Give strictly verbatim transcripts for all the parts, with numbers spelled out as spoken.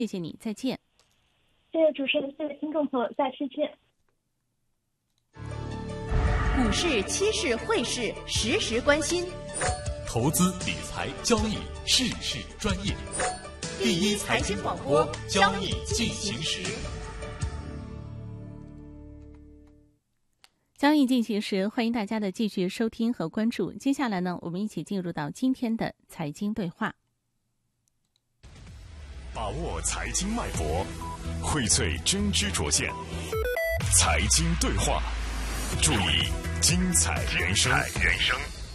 谢谢你，再见。 谢谢主持人，谢谢听众朋友，下期见。 股市、期市、汇市，时时关心。 投资理财交易，事事专业。第一财经广播，交易进行时。 交易进行时，欢迎大家的继续收听和关注。接下来呢，我们一起进入到今天的财经对话。 把握财经脉搏，荟萃真知灼见。财经对话，助力精彩人生。人生。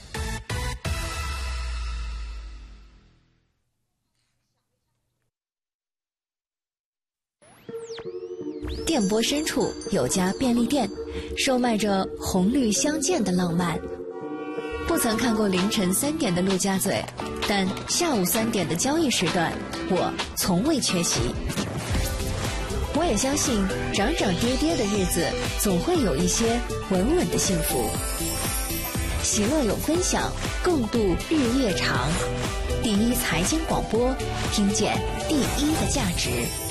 电波深处有家便利店，售卖着红绿相间的浪漫。不曾看过凌晨三点的陆家嘴，但下午三点的交易时段，我从未缺席。我也相信，涨涨跌跌的日子，总会有一些稳稳的幸福。喜乐有分享，共度日夜长。第一财经广播，听见第一的价值。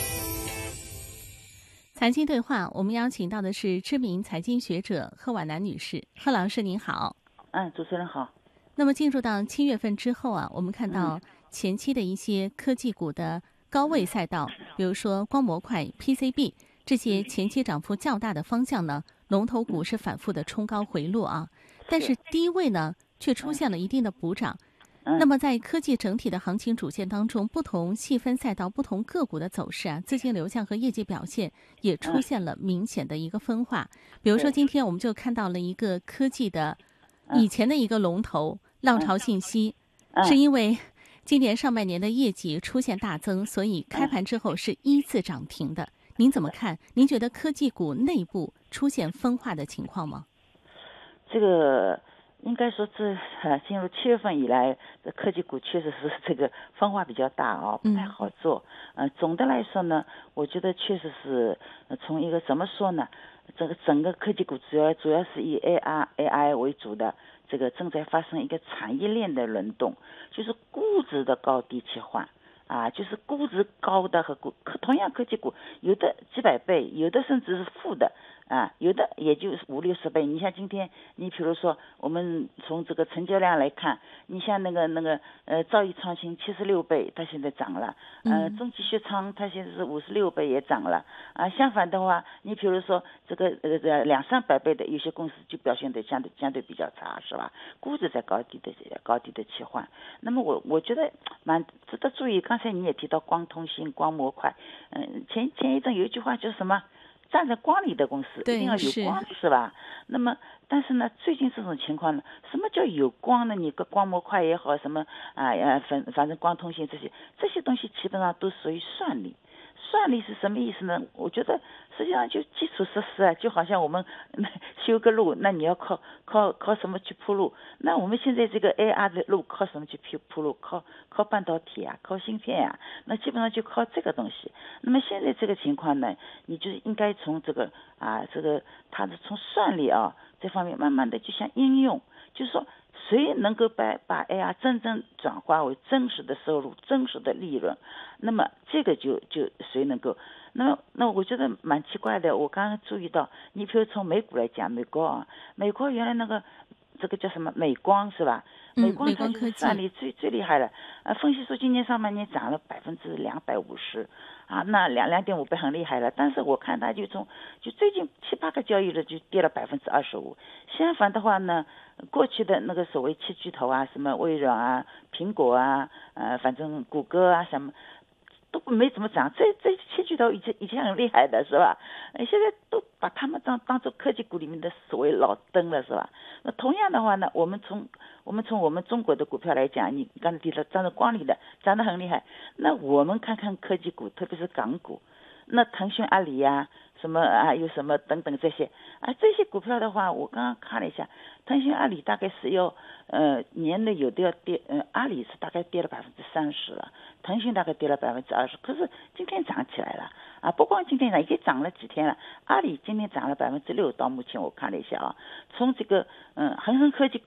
财经对话，我们邀请到的是知名财经学者贺婉楠女士。贺老师您好。 嗯，主持人好。 那么进入到七月份之后啊，我们看到前期的一些科技股的高位赛道，比如说光模块、P C B 这些前期涨幅较大的方向呢，龙头股是反复的冲高回落啊，但是低位呢却出现了一定的补涨。那么在科技整体的行情主线当中，不同细分赛道、不同个股的走势啊，资金流向和业绩表现也出现了明显的一个分化。比如说今天我们就看到了一个科技的以前的一个龙头浪潮信息，是因为今年上半年的业绩出现大增，所以开盘之后是依次涨停的。您怎么看？您觉得科技股内部出现分化的情况吗？ 这个应该说这呃进入七月份以来，科技股确实是这个分化比较大啊，不太好做。嗯、呃，总的来说呢，我觉得确实是从一个怎么说呢，这个整个科技股主要主要是以 A R A I 为主的，这个正在发生一个产业链的轮动，就是估值的高低切换。啊，就是估值高的和股，同样科技股有的几百倍，有的甚至是负的啊，有的也就五六十倍。你像今天，你比如说我们从这个成交量来看，你像那个那个呃兆易创新七十六倍，它现在涨了，呃中极雪昌它现在是五十六倍也涨了啊。相反的话，你比如说这个呃两三百倍的有些公司就表现得相对相对比较差，是吧？估值在高低的高低的切换。那么我我觉得蛮值得注意。刚才你也提到光通信、光模块，嗯，前前一阵有一句话就是什么，站在光里的公司一定要有光， 是, 是吧？那么，但是呢，最近这种情况呢，什么叫有光呢？你个光模块也好，什么啊呀，反反正光通信这些这些东西基本上都属于算力。算力是什么意思呢？我觉得实际上就基础设施啊，就好像我们修个路，那你要靠靠靠什么去铺路？那我们现在这个 A R 的路靠什么去铺铺路？靠靠半导体啊，靠芯片啊，那基本上就靠这个东西。那么现在这个情况呢，你就应该从这个啊这个它的从算力啊这方面慢慢的就像应用，就是说。谁能够把把 A R 真正转化为真实的收入、真实的利润，那么这个就就谁能够？那那我觉得蛮奇怪的。我刚刚注意到，你比如从美股来讲，美国啊，美国原来那个这个叫什么美光是吧？美光它就是算力最最厉害的。呃，分析说今年上半年涨了百分之两百五十，啊，那两两点五倍很厉害了。但是我看它就从就最近七八个交易日就跌了百分之二十五。相反的话呢，过去的那个所谓七巨头啊，什么微软啊、苹果啊，呃，反正谷歌啊什么。都没怎么涨，这这七巨头以前以前很厉害的是吧？现在都把他们当当做科技股里面的所谓老登了是吧？那同样的话呢，我们从我们从我们中国的股票来讲，你刚才提到站在光里的涨得很厉害，那我们看看科技股，特别是港股，那腾讯、阿里呀、啊。什么啊，有什么等等这些啊，这些股票的话，我刚刚看了一下，腾讯、阿里大概是要呃年内有的要跌，呃阿里是大概跌了百分之三十了，腾讯大概跌了百分之二十，可是今天涨起来了啊，不光今天涨，已经涨了几天了，阿里今天涨了百分之六，到目前我看了一下啊，从这个嗯恒生科技。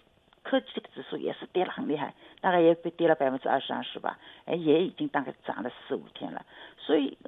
科技这个指数也是跌了很厉害，大概也被跌了百分之二十二十吧，哎，也已经大概涨了四五天了。所以